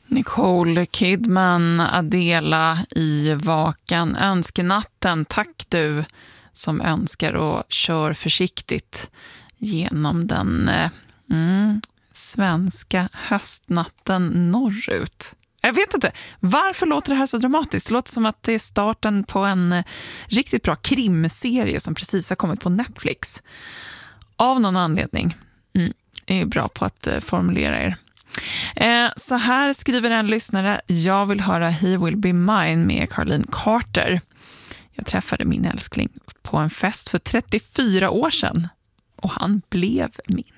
Nicole Kidman, Adela i Vakan. Önskenatten, tack du som önskar och kör försiktigt genom den svenska höstnatten norrut. Jag vet inte, varför låter det här så dramatiskt? Det låter som att det är starten på en riktigt bra krimserie som precis har kommit på Netflix. Av någon anledning. Är bra på att formulera er. Så här skriver en lyssnare: jag vill höra He Will Be Mine med Caroline Carter. Jag träffade min älskling på en fest för 34 år sedan och han blev min.